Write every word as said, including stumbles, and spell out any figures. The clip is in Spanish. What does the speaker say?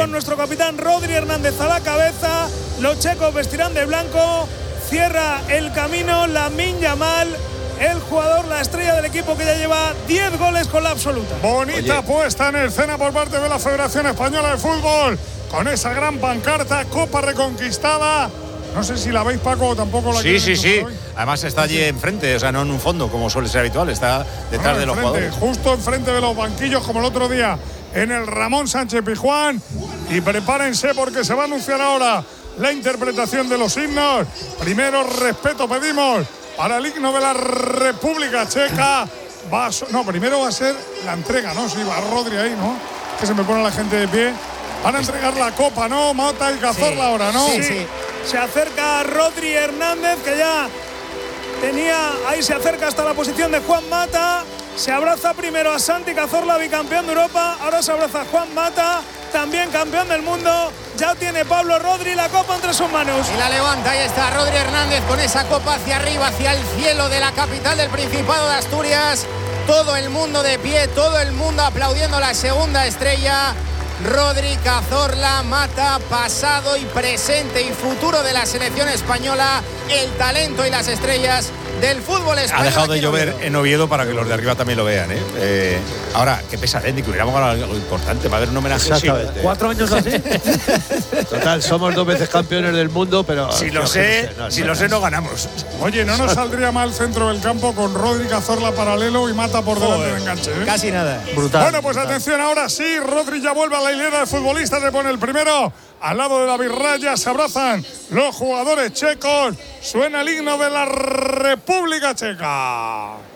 con nuestro capitán Rodri Hernández a la cabeza. Los checos vestirán de blanco. Cierra el camino Lamine Yamal, el jugador, la estrella del equipo que ya lleva diez goles con la absoluta. Bonita Oye. puesta en escena por parte de la Federación Española de Fútbol, con esa gran pancarta, Copa reconquistada. No sé si la veis, Paco, o tampoco la Sí, sí, sí. Hoy. Además está allí enfrente, o sea, no en un fondo, como suele ser habitual, está detrás no, de los jugadores. Justo enfrente de los banquillos, como el otro día, en el Ramón Sánchez Pizjuán. Y prepárense porque se va a anunciar ahora la interpretación de los himnos. Primero, respeto pedimos para el himno de la República Checa. Va a so- no, primero va a ser la entrega, ¿no? Sí, va Rodri ahí, ¿no? Que se me pone la gente de pie. Van a entregar la copa, ¿no? Mata y Cazorla sí, ahora, ¿no? Sí, sí. Se acerca Rodri Hernández, que ya tenía, ahí se acerca hasta la posición de Juan Mata. Se abraza primero a Santi Cazorla, bicampeón de Europa. Ahora se abraza a Juan Mata, también campeón del mundo. Ya tiene Pablo Rodri la copa entre sus manos. Y la levanta, ahí está Rodri Hernández con esa copa hacia arriba, hacia el cielo de la capital del Principado de Asturias. Todo el mundo de pie, todo el mundo aplaudiendo la segunda estrella. Rodri Cazorla, Mata, pasado y presente y futuro de la selección española, el talento y las estrellas del fútbol español. Ha dejado de llover en Oviedo para que los de arriba también lo vean, ¿eh? eh ahora, qué pesadez, que hubiéramos ganado algo importante para ver un homenaje. Exactamente. Cuatro años así. Total, somos dos veces campeones del mundo, pero si lo sé, no, si lo sé, no ganamos. Oye, no nos saldría mal centro del campo con Rodri Cazorla paralelo y Mata por delante de enganche, ¿eh? Casi nada. Brutal. Bueno, pues brutal. Atención, ahora sí, Rodri ya vuelve a la hilera de futbolistas, le pone el primero al lado de David Raya, se abrazan los jugadores checos, suena el himno de la República Checa.